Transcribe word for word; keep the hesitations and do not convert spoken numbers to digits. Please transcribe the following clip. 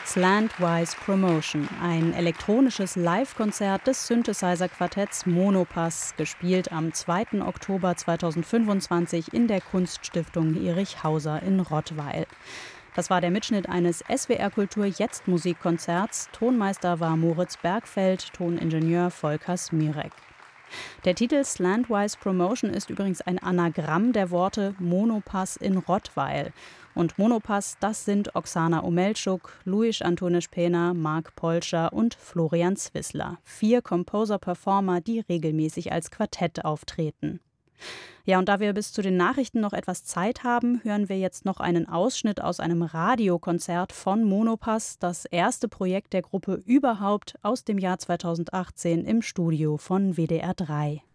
Slantwise Promotion, ein elektronisches Live-Konzert des Synthesizer-Quartetts Monopass, gespielt am zweiten Oktober zweitausendfünfundzwanzig in der Kunststiftung Erich Hauser in Rottweil. Das war der Mitschnitt eines S W R Kultur Jetzt Musikkonzerts. Tonmeister war Moritz Bergfeld, Toningenieur Volker Smirek. Der Titel Slantwise Promotion ist übrigens ein Anagramm der Worte Monopass in Rottweil. Und Monopass, das sind Oksana Omelczuk, Luis Antonisch Pena, Mark Polscher und Florian Zwissler. Vier Composer-Performer, die regelmäßig als Quartett auftreten. Ja, und da wir bis zu den Nachrichten noch etwas Zeit haben, hören wir jetzt noch einen Ausschnitt aus einem Radiokonzert von Monopass, das erste Projekt der Gruppe überhaupt aus dem Jahr zweitausendachtzehn im Studio von W D R drei.